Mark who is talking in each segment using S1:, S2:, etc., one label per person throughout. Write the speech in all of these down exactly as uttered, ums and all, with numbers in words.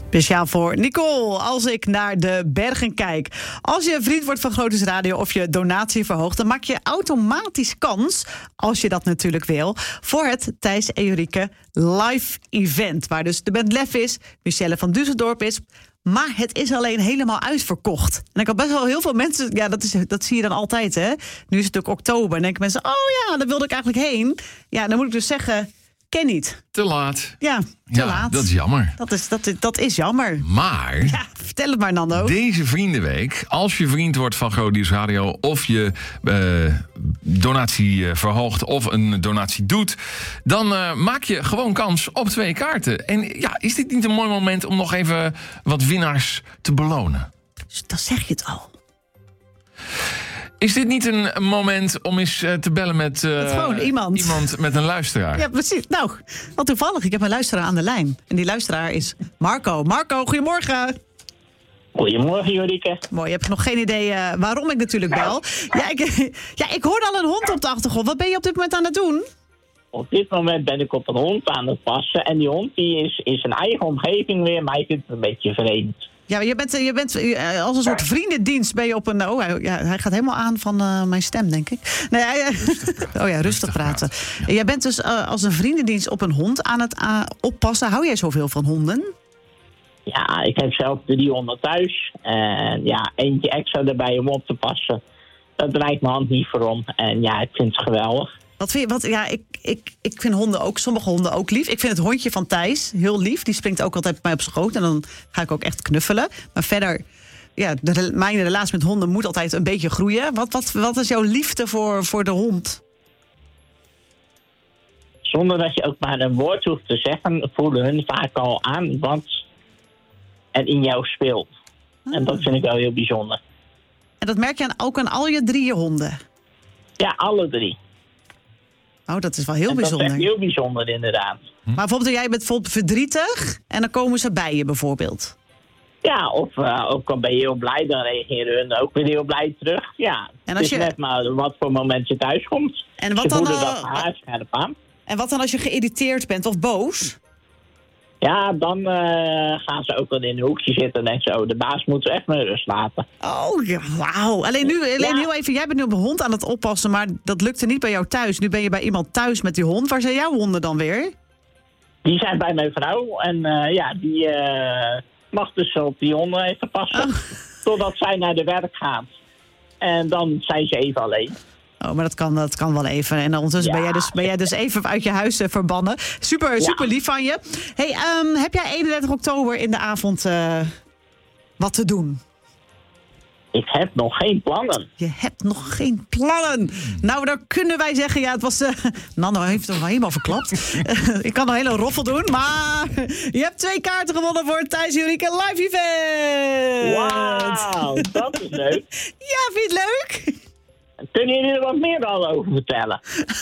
S1: Speciaal voor Nicole, als ik naar de bergen kijk. Als je vriend wordt van Groothuis Radio of je donatie verhoogt, dan maak je automatisch kans, als je dat natuurlijk wil, voor het Thijs en Jurike live event. Waar dus de band Lef is, Michelle van Düsseldorp is. Maar het is alleen helemaal uitverkocht. En ik had best wel heel veel mensen. Ja, dat, is, dat zie je dan altijd, hè. Nu is het ook oktober. En denken mensen, oh ja, daar wilde ik eigenlijk heen. Ja, dan moet ik dus zeggen, ken niet.
S2: Te laat.
S1: Ja, te
S2: ja,
S1: laat.
S2: Dat is jammer.
S1: Dat is, dat, is, dat is jammer.
S2: Maar
S1: Ja, vertel het maar, Nando.
S2: deze Vriendenweek, als je vriend wordt van Groothuis Radio of je uh, donatie uh, verhoogt of een donatie doet, dan uh, maak je gewoon kans op twee kaarten. En ja, is dit niet een mooi moment om nog even wat winnaars te belonen?
S1: Dus dan zeg je het al.
S2: Is dit niet een moment om eens uh, te bellen met, uh,
S1: Met gewoon iemand.
S2: iemand met een luisteraar?
S1: Ja, precies. Nou, wat toevallig. Ik heb een luisteraar aan de lijn. En die luisteraar is Marco. Marco, goedemorgen.
S3: Goedemorgen, Jurike.
S1: Mooi, je hebt nog geen idee uh, waarom ik natuurlijk bel. Ja ik, ja, ik hoorde al een hond op de achtergrond. Wat ben je op dit moment aan het doen?
S3: Op dit moment ben ik op een hond aan het passen. En die hond die is in zijn eigen omgeving weer, maar ik vind het een beetje vreemd.
S1: Ja, je bent, je bent uh, als een soort vriendendienst ben je op een... Oh, hij, ja, hij gaat helemaal aan van uh, mijn stem, denk ik. Nee, hij, uh, oh ja, rustig, rustig praten. praten. Ja. Jij bent dus uh, als een vriendendienst op een hond aan het uh, oppassen. Hou jij zoveel van honden?
S3: Ja, ik heb zelf drie honden thuis. En ja, eentje extra erbij om op te passen. Dat draait mijn hand niet voor om. En ja, ik vind het geweldig.
S1: Wat vind je, wat, ja, ik, ik, ik vind honden ook, sommige honden ook lief. Ik vind het hondje van Thijs heel lief. Die springt ook altijd bij mij op schoot. En dan ga ik ook echt knuffelen. Maar verder, ja, de, mijn relatie met honden moet altijd een beetje groeien. Wat, wat, wat is jouw liefde voor, voor de hond?
S3: Zonder dat je ook maar een woord hoeft te zeggen, voelen hun vaak al aan wat er in jou speelt. Ah. En dat vind ik wel heel bijzonder.
S1: En dat merk je aan, ook aan al je drie honden?
S3: Ja, alle drie.
S1: Oh, dat is wel heel
S3: en
S1: bijzonder.
S3: Dat is echt heel bijzonder, inderdaad.
S1: Hm? Maar bijvoorbeeld, jij bent bijvoorbeeld verdrietig en dan komen ze bij je bijvoorbeeld.
S3: Ja, of uh, ook al ben je heel blij, dan reageren hun ook weer heel blij terug. Ja, en als het is je... net maar wat voor moment je thuis komt.
S1: En wat
S3: ze
S1: dan,
S3: voelen
S1: uh,
S3: dat haar scherp aan.
S1: En wat dan als je geïrriteerd bent of boos?
S3: Ja, dan uh, gaan ze ook wel in een hoekje zitten en denken ze, oh, de baas moet echt met rust laten.
S1: Oh, ja, wauw. Alleen nu, alleen ja. heel even, jij bent nu op een hond aan het oppassen, maar dat lukte niet bij jou thuis. Nu ben je bij iemand thuis met die hond. Waar zijn jouw honden dan weer?
S3: Die zijn bij mijn vrouw en uh, ja, die uh, mag dus op die honden even passen. Oh. Totdat zij naar de werk gaat. En dan zijn ze even alleen.
S1: Oh, maar dat kan, dat kan wel even. En ondertussen ja. ben, jij dus, ben jij dus even uit je huis uh, verbannen. Super, super ja. lief van je. Hey, um, heb jij eenendertig oktober in de avond uh, wat te doen?
S3: Ik heb nog geen plannen.
S1: Je hebt nog geen plannen. Nou, dan kunnen wij zeggen, ja, het was... Uh, Nando heeft hem wel helemaal verklapt. uh, ik kan nog een hele roffel doen, maar je hebt twee kaarten gewonnen voor het Thijs en Jurike live event.
S3: Wauw, dat is leuk.
S1: Ja, vind je het leuk?
S3: Kunnen jullie er wat meer al over vertellen?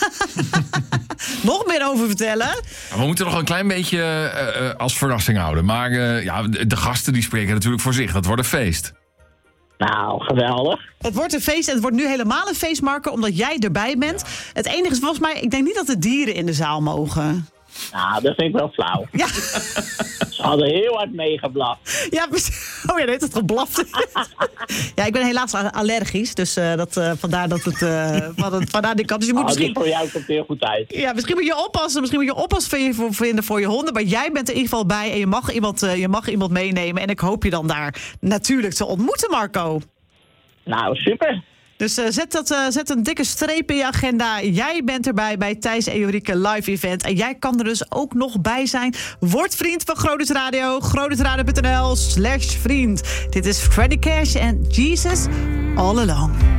S1: Nog meer over vertellen?
S2: Ja, we moeten nog een klein beetje uh, als verrassing houden. Maar uh, ja, de gasten die spreken natuurlijk voor zich. Dat wordt een feest.
S3: Nou, geweldig.
S1: Het wordt een feest en het wordt nu helemaal een feest, Marco, omdat jij erbij bent. Ja. Het enige is volgens mij, ik denk niet dat de dieren in de zaal mogen.
S3: Nou, dat vind ik wel flauw. Ja. Ze hadden heel hard meegeblaft.
S1: Ja, oh ja, dat heeft het geblaft. Ja, ik ben helaas allergisch, dus uh, dat, uh, vandaar dat het, uh, van het vandaar die kant. Dus je moet
S3: oh,
S1: misschien.
S3: Dus voor jou komt heel goed uit.
S1: Ja, misschien moet je oppassen, misschien moet je oppassen voor, vinden voor je honden, maar jij bent er in ieder geval bij en je mag iemand, uh, je mag iemand meenemen en ik hoop je dan daar natuurlijk te ontmoeten, Marco.
S3: Nou, super.
S1: Dus uh, zet, dat, uh, zet een dikke streep in je agenda. Jij bent erbij bij Thijs en Jurike live event. En jij kan er dus ook nog bij zijn. Word vriend van Groothuis Radio. groothuisradio punt n l slash vriend. Dit is Freddy Cash en Jesus All Along.